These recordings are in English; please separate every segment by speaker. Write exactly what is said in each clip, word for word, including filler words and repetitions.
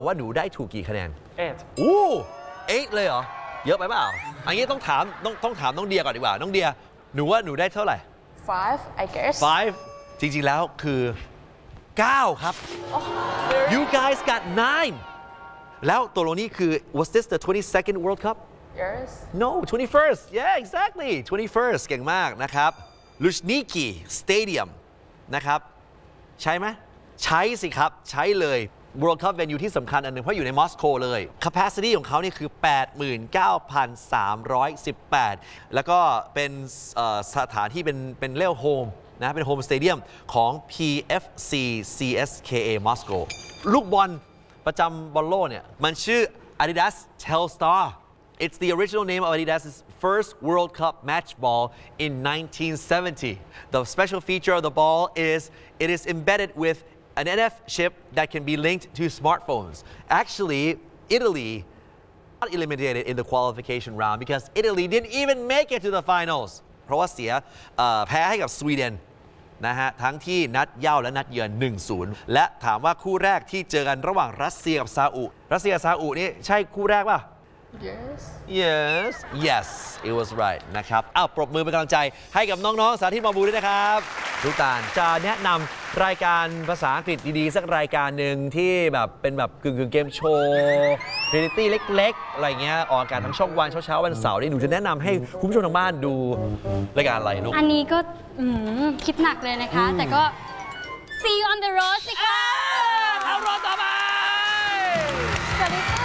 Speaker 1: ว่าหนูได้ถูกกี่คะแนน
Speaker 2: eight
Speaker 1: อู้ eight เลยเหรอเยอะไปเปล่าอันนี้ต้องถามต้องต้องถามน้องเดียก่อนดีกว่าน้องเดียหนูว่าหนูได้เท่าไหร่
Speaker 3: five I guess
Speaker 1: five จริงๆแล้วคือเก้าครับ you guys got nine แล้วตัวโลนี้คือ was this the twenty-second World Cup
Speaker 3: yes
Speaker 1: no twenty-first yeah exactly twenty-first เก่งมากนะครับ Luzhniki Stadium นะครับใช่ไหมใช้สิครับใช้เลย World Cup venue ที่สำคัญอันหนึ่งเพราะอยู่ในมอสโกเลย capacity ของเขานี่คือ แปดหมื่นเก้าพันสามร้อยสิบแปด แล้วก็เป็นสถานที่เป็นเป็นเรียกโฮมนะเป็นโฮมสเตเดียมของ พี เอฟ ซี ซี เอส เค เอ มอสโกลูกบอลประจำบอลโลกเนี่ยมันชื่อ Adidas Telstar It's the original name of Adidas's first World Cup match ball in nineteen seventy. The special feature of the ball is it is embedded with an N F chip that can be linked to smartphones. Actually, Italy got eliminated in the qualification round because Italy didn't even make it to the finals. เพราะว่าเสียแพ้ให้กับสวีเดนนะฮะทั้งที่นัดเย้าและนัดเยือน หนึ่งศูนย์ และถามว่าคู่แรกที่เจอกันระหว่างรัสเซียกับซาอุรัสเซียกับซาอุนี่ใช่คู่แรกป่ะ
Speaker 3: yes
Speaker 1: yes yes it was right นะครับอ้าวปรบมือเป็นกำลังใจให้กับน้องๆสาธิตมอบูด้วยนะครับลูกตาลจะแนะนำรายการภาษาอังกฤษดีๆสักรายการหนึ่งที่แบบเป็นแบบกึ่งๆเกมโชว์เรียลิตี้เล็กๆอะไรเงี้ยออกอากาศทั้งช่องวันเช้าๆวันเสาร์นี่หนูจะแนะนำให้คุณผู้ชมทางบ้านดูรายการอะไรลูก
Speaker 4: อันนี้ก็คิดหนักเลยนะคะแต่ก็ see you on the road สิคะ
Speaker 1: เอารอต่อไป
Speaker 4: สวัสดีค่ะ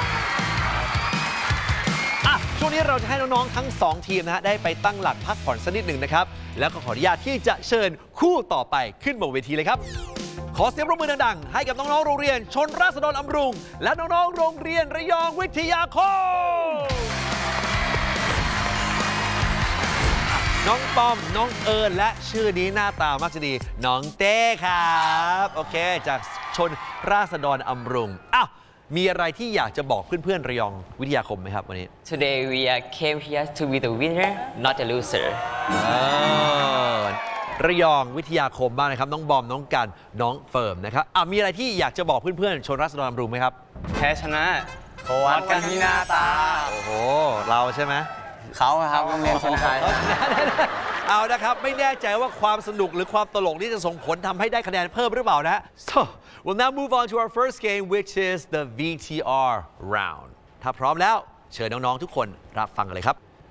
Speaker 1: ช่วงนี้เราจะให้น้องๆทั้งสองทีมนะฮะได้ไปตั้งหลักพักผ่อนสักนิดหนึ่งนะครับแล้วก็ขออนุญาตที่จะเชิญคู่ต่อไปขึ้นบนเวทีเลยครับขอเสียงปรบมือดังๆให้กับน้องๆโรงเรียนชนราษฎรอำรุงและน้องๆโรงเรียนระยองวิทยาคมน้องปอมน้องเอิญและชื่อนี้หน้าตามักจะดีน้องเต้ครับโอเคจากชนราษฎรอำรุงอ้าวมีอะไรที่อยากจะบอกเพื่อนๆระยองวิทยาคมไหมครับวันนี้
Speaker 2: Today we came here to be the winner not the loser
Speaker 1: ระยองวิทยาคมบ้างนะครับน้องบอมน้องกันน้องเฟิร์มนะครับอ่ะมีอะไรที่อยากจะบอกเพื่อนๆชนราษฎรอำรุงไหมครับ
Speaker 2: แพ้ชนะเขาวัดกันที่หน้าตา
Speaker 1: โอ้โหเราใช่ไหม
Speaker 2: เขาครับโรงเรียนชนชัย
Speaker 1: เอานะครับไม่แน่ใจว่าความสนุกหรือความตลกนี่จะส่งผลทำให้ได้คะแนนเพิ่มหรือเปล่านะ so we'll now move on to our first game which is the วี ที อาร์ round ถ้าพร้อมแล้วเชิญน้องๆทุกคนรับฟังกันเลยครับ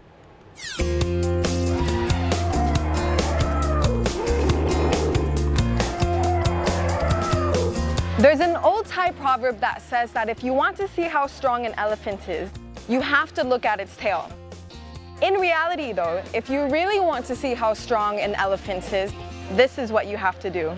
Speaker 5: There's an old Thai proverb that says that if you want to see how strong an elephant is, you have to look at its tail. In reality though, if you really want to see how strong an elephant is, this is what you have to do.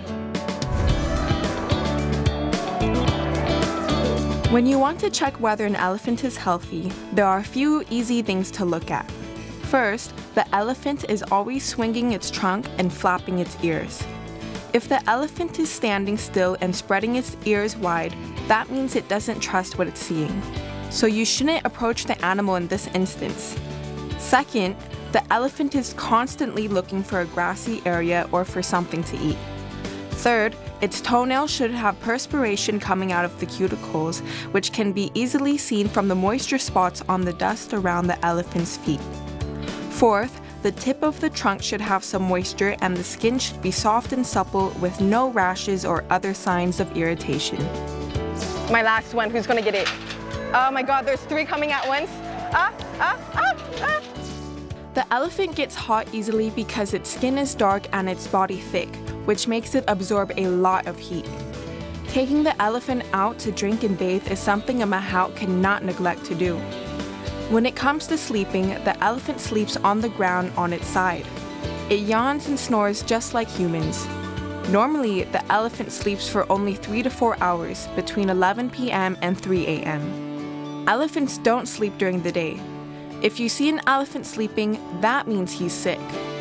Speaker 6: When you want to check whether an elephant is healthy, there are a few easy things to look at. First, the elephant is always swinging its trunk and flapping its ears. If the elephant is standing still and spreading its ears wide, that means it doesn't trust what it's seeing. So you shouldn't approach the animal in this instance. Second, the elephant is constantly looking for a grassy area or for something to eat. Third, its toenails should have perspiration coming out of the cuticles, which can be easily seen from the moisture spots on the dust around the elephant's feet. Fourth, the tip of the trunk should have some moisture and the skin should be soft and supple with no rashes or other signs of irritation.
Speaker 5: My last one, who's gonna get it? Oh my God, there's three coming at once. Ah, ah, ah, ah.
Speaker 6: The elephant gets hot easily because its skin is dark and its body thick, which makes it absorb a lot of heat. Taking the elephant out to drink and bathe is something a mahout cannot neglect to do. When it comes to sleeping, the elephant sleeps on the ground on its side. It yawns and snores just like humans. Normally, the elephant sleeps for only three to four hours between eleven p m and three a m Elephants don't sleep during the day. If you see an elephant sleeping, that means he's sick.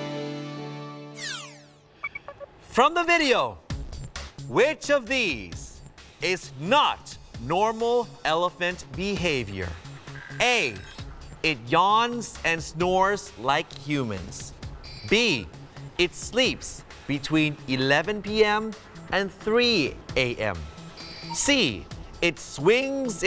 Speaker 1: From the video, which of these is not normal elephant behavior? A. It yawns and snores like humans. B. It sleeps between eleven p m and three a m C. it swings